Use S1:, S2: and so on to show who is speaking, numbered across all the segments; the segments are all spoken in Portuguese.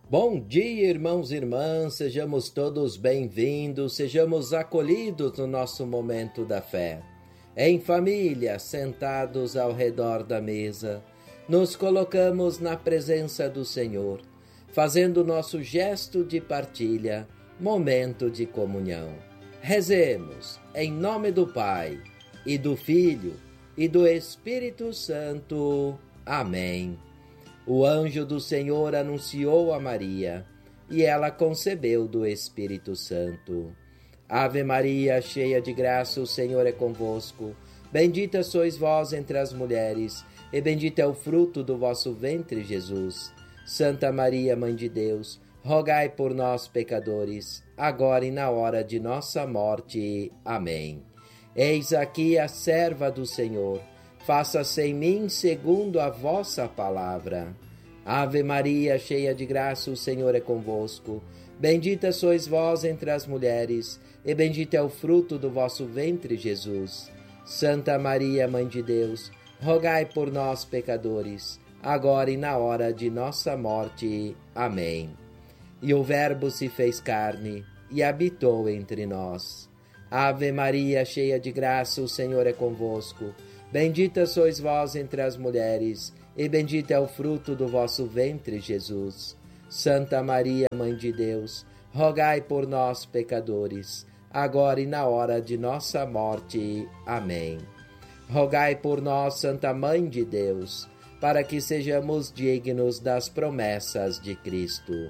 S1: Bom dia, irmãos e irmãs, sejamos todos bem-vindos, sejamos acolhidos no nosso momento da fé. Em família, sentados ao redor da mesa, nos colocamos na presença do Senhor, fazendo nosso gesto de partilha, momento de comunhão. Rezemos, em nome do Pai, e do Filho, e do Espírito Santo. Amém. O anjo do Senhor anunciou a Maria, e ela concebeu do Espírito Santo. Ave Maria, cheia de graça, o Senhor é convosco. Bendita sois vós entre as mulheres, e bendito é o fruto do vosso ventre, Jesus. Santa Maria, Mãe de Deus, rogai por nós, pecadores, agora e na hora de nossa morte. Amém. Eis aqui a serva do Senhor. Faça-se em mim segundo a vossa palavra. Ave Maria, cheia de graça, o Senhor é convosco. Bendita sois vós entre as mulheres, e bendito é o fruto do vosso ventre, Jesus. Santa Maria, Mãe de Deus, rogai por nós, pecadores, agora e na hora de nossa morte. Amém. E o Verbo se fez carne e habitou entre nós. Ave Maria, cheia de graça, o Senhor é convosco. Bendita sois vós entre as mulheres, e bendito é o fruto do vosso ventre, Jesus. Santa Maria, Mãe de Deus, rogai por nós, pecadores, agora e na hora de nossa morte. Amém. Rogai por nós, Santa Mãe de Deus, para que sejamos dignos das promessas de Cristo.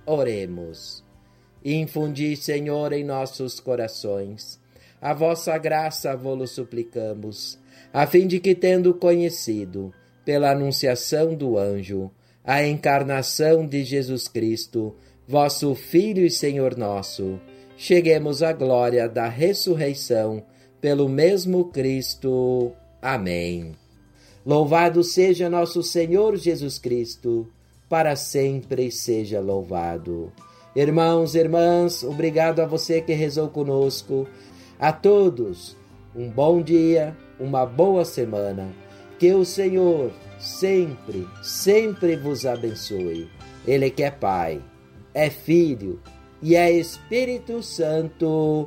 S1: Oremos. Infundi, Senhor, em nossos corações a vossa graça, vô-lo suplicamos, a fim de que, tendo conhecido, pela anunciação do anjo, a encarnação de Jesus Cristo, vosso Filho e Senhor nosso, cheguemos à glória da ressurreição pelo mesmo Cristo. Amém. Louvado seja nosso Senhor Jesus Cristo, para sempre seja louvado. Irmãos e irmãs, obrigado a você que rezou conosco. A todos, um bom dia, uma boa semana. Que o Senhor sempre, sempre vos abençoe. Ele que é Pai, é Filho e é Espírito Santo.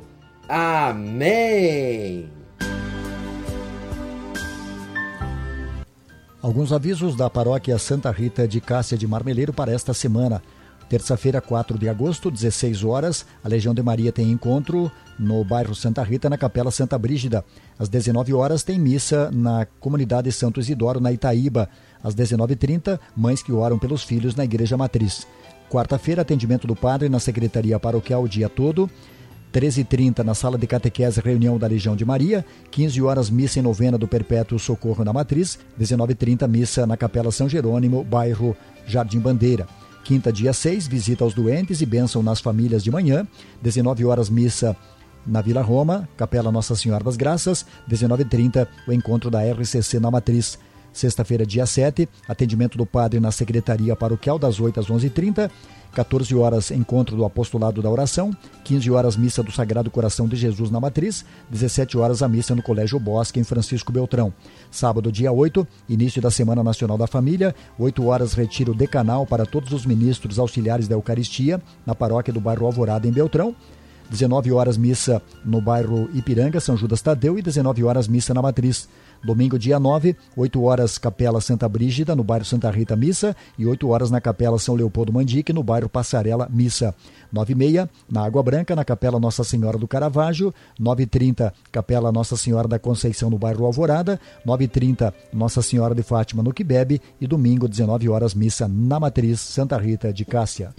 S1: Amém.
S2: Alguns avisos da Paróquia Santa Rita de Cássia de Marmeleiro para esta semana. Terça-feira, 4 de agosto, 16 horas, a Legião de Maria tem encontro no bairro Santa Rita, na Capela Santa Brígida. Às 19 horas tem missa na comunidade Santo Isidoro, na Itaíba. Às 19h30, mães que oram pelos filhos na Igreja Matriz. Quarta-feira, atendimento do padre na Secretaria Paroquial o dia todo. 13h30, na Sala de Catequese, reunião da Legião de Maria. 15 horas, missa em novena do Perpétuo Socorro na Matriz. 19h30, missa na Capela São Jerônimo, bairro Jardim Bandeira. Quinta, dia 6, visita aos doentes e bênção nas famílias de manhã. 19 horas, missa na Vila Roma, Capela Nossa Senhora das Graças. 19h30, o encontro da RCC na Matriz. Sexta-feira, dia 7, atendimento do padre na Secretaria Paroquial, das 8 às 11h30. 14 horas, encontro do Apostolado da Oração. 15 horas, missa do Sagrado Coração de Jesus na Matriz. 17 horas, a missa no Colégio Bosque, em Francisco Beltrão. Sábado, dia 8, início da Semana Nacional da Família. 8 horas, retiro decanal para todos os ministros auxiliares da Eucaristia, na paróquia do bairro Alvorada, em Beltrão. 19 horas, missa no bairro Ipiranga, São Judas Tadeu. E 19 horas, missa na Matriz. Domingo, dia 9, 8 horas, Capela Santa Brígida, no bairro Santa Rita, missa. E 8 horas, na Capela São Leopoldo Mandique, no bairro Passarela, missa. 9h30, na Água Branca, na Capela Nossa Senhora do Caravaggio. 9h30, Capela Nossa Senhora da Conceição, no bairro Alvorada. 9h30, Nossa Senhora de Fátima, no Quibebe. E domingo, 19 horas, missa na Matriz, Santa Rita de Cássia.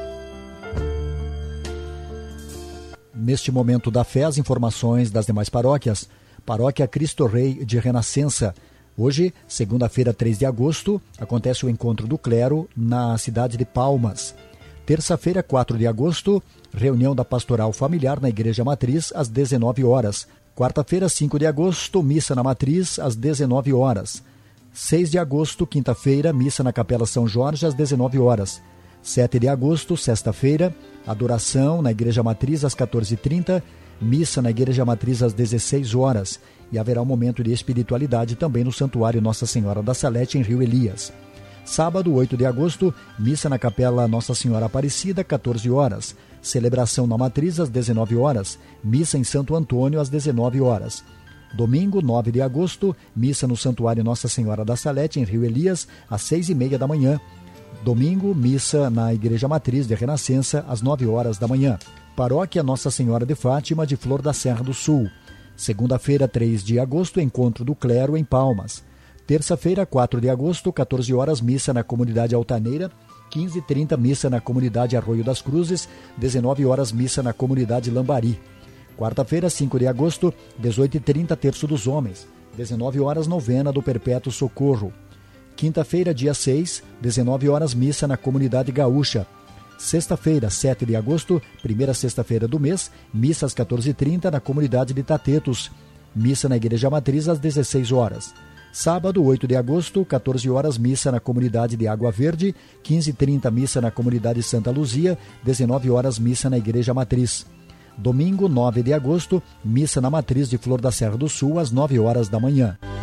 S2: Neste momento da fé, as informações das demais paróquias. Paróquia Cristo Rei de Renascença. Hoje, segunda-feira, 3 de agosto, acontece o encontro do clero na cidade de Palmas. Terça-feira, 4 de agosto, reunião da Pastoral Familiar na Igreja Matriz, às 19 horas. Quarta-feira, 5 de agosto, missa na Matriz, às 19 horas. 6 de agosto, quinta-feira, missa na Capela São Jorge, às 19 horas. 7 de agosto, sexta-feira, adoração na Igreja Matriz, às 14h30, missa na Igreja Matriz às 16 horas e haverá um momento de espiritualidade também no Santuário Nossa Senhora da Salete, em Rio Elias. Sábado, 8 de agosto, missa na Capela Nossa Senhora Aparecida, 14 horas. Celebração na Matriz, às 19 horas. Missa em Santo Antônio, às 19 horas. Domingo, 9 de agosto, missa no Santuário Nossa Senhora da Salete, em Rio Elias, às 6h30 da manhã. Domingo, missa na Igreja Matriz de Renascença, às 9 horas da manhã. Paróquia Nossa Senhora de Fátima, de Flor da Serra do Sul. Segunda-feira, 3 de agosto, encontro do clero em Palmas. Terça-feira, 4 de agosto, 14 horas, missa na Comunidade Altaneira. 15h30, missa na Comunidade Arroio das Cruzes. 19 horas, missa na Comunidade Lambari. Quarta-feira, 5 de agosto, 18h30, Terço dos Homens. 19 horas, novena do Perpétuo Socorro. Quinta-feira, dia 6, 19 horas, missa na Comunidade Gaúcha. Sexta-feira, 7 de agosto, primeira sexta-feira do mês, missa às 14h30 na Comunidade de Tatetos. Missa na Igreja Matriz às 16 horas. Sábado, 8 de agosto, 14 horas, missa na Comunidade de Água Verde. 15h30, missa na Comunidade Santa Luzia. 19 horas, missa na Igreja Matriz. Domingo, 9 de agosto, missa na Matriz de Flor da Serra do Sul, às 9 horas da manhã.